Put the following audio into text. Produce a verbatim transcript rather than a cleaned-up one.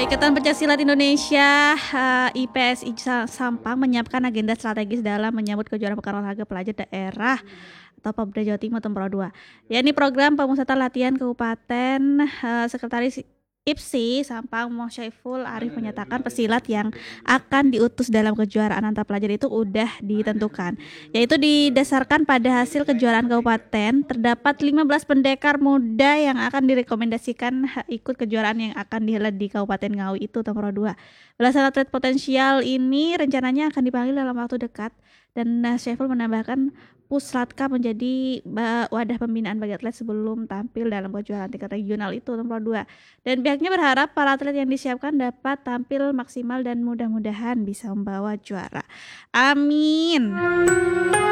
Ikatan Pencaksilat Indonesia uh, I P S I Sampang menyiapkan agenda strategis dalam menyambut kejuaraan Pekan Olahraga Pelajar Daerah atau Pemda Jawa Timur Tempro dua. Yakni program pemusatan latihan kabupaten. uh, Sekretaris I P S I Sampang Mosyaiful Arif menyatakan pesilat yang akan diutus dalam kejuaraan antar pelajar itu udah ditentukan, yaitu didasarkan pada hasil kejuaraan kabupaten. Terdapat lima belas pendekar muda yang akan direkomendasikan ikut kejuaraan yang akan dihelat di Kabupaten Ngawi itu Tempro dua. Belasan atlet potensial ini rencananya akan dipanggil dalam waktu dekat, dan Syaiful menambahkan Puslatka menjadi wadah pembinaan bagi atlet sebelum tampil dalam kejuaraan tingkat regional itu Tempro dua. Dan pihaknya berharap para atlet yang disiapkan dapat tampil maksimal dan mudah-mudahan bisa membawa juara. Amin.